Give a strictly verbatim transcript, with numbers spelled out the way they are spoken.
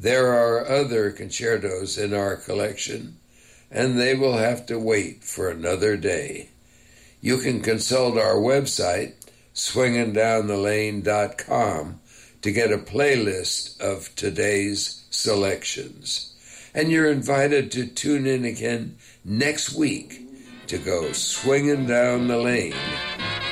There are other concertos in our collection, and they will have to wait for another day. You can consult our website, swingin' down the lane dot com, to get a playlist of today's selections. And you're invited to tune in again next week to go swinging down the lane